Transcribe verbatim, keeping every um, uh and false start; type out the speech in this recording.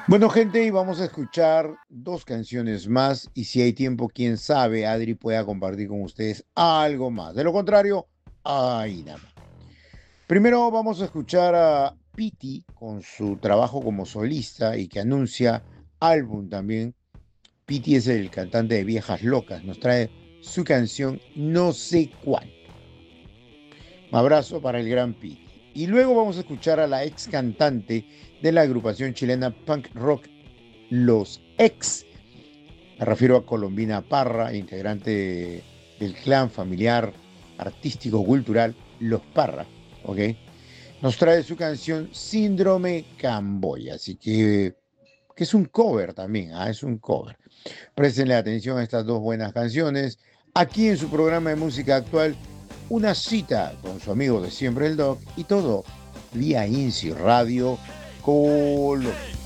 Bueno, gente, y vamos a escuchar dos canciones más y si hay tiempo, quién sabe, Adri pueda compartir con ustedes algo más. De lo contrario, ahí nada más. Primero vamos a escuchar a Piti con su trabajo como solista y que anuncia álbum también. Piti es el cantante de Viejas Locas, nos trae su canción No sé cuánto. Un abrazo para el gran Piti. Y luego vamos a escuchar a la ex cantante de la agrupación chilena punk rock Los Ex. Me refiero a Colombina Parra, integrante del clan familiar artístico-cultural Los Parra, ¿ok? Nos trae su canción Síndrome Camboya, así que, que es un cover también, ¿ah? Es un cover. Préstenle atención a estas dos buenas canciones. Aquí en su programa de música actual, una cita con su amigo de siempre el Doc y todo vía Inci Radio Colombia.